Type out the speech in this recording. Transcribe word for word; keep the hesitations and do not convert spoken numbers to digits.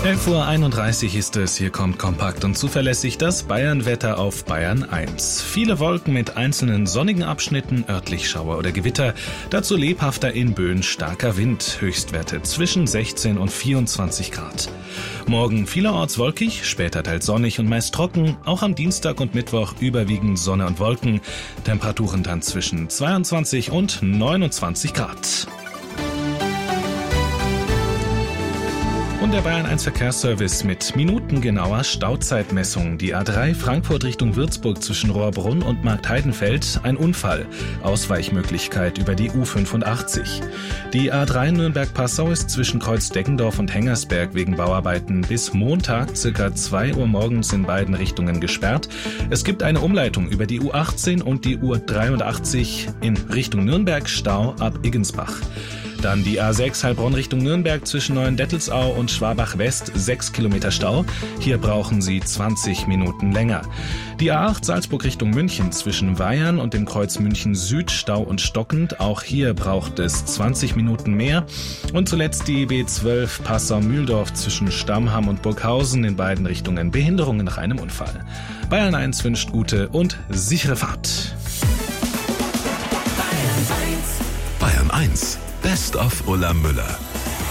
elf Uhr einunddreißig ist es, hier kommt kompakt und zuverlässig das Bayern-Wetter auf Bayern eins. Viele Wolken mit einzelnen sonnigen Abschnitten, örtlich Schauer oder Gewitter, dazu lebhafter in Böen starker Wind, Höchstwerte zwischen sechzehn und vierundzwanzig Grad. Morgen vielerorts wolkig, später teils sonnig und meist trocken, auch am Dienstag und Mittwoch überwiegend Sonne und Wolken, Temperaturen dann zwischen zweiundzwanzig und neunundzwanzig Grad. Und der Bayern eins Verkehrsservice mit minutengenauer Stauzeitmessung. Die A drei Frankfurt Richtung Würzburg zwischen Rohrbrunn und Marktheidenfeld, ein Unfall. Ausweichmöglichkeit über die U fünfundachtzig. Die A drei Nürnberg-Passau ist zwischen Kreuz-Deggendorf und Hengersberg wegen Bauarbeiten bis Montag ca. zwei Uhr morgens in beiden Richtungen gesperrt. Es gibt eine Umleitung über die U achtzehn und die U dreiundachtzig in Richtung Nürnberg, Stau ab Iggensbach. Dann die A sechs Heilbronn Richtung Nürnberg zwischen Neuendettelsau und Schwabach West, sechs Kilometer Stau. Hier brauchen Sie zwanzig Minuten länger. Die A acht Salzburg Richtung München zwischen Weyern und dem Kreuz München Süd, Stau und stockend. Auch hier braucht es zwanzig Minuten mehr. Und zuletzt die B zwölf Passau-Mühldorf zwischen Stammham und Burghausen, in beiden Richtungen Behinderungen nach einem Unfall. Bayern eins wünscht gute und sichere Fahrt. Bayern eins. Best of Ulla Müller.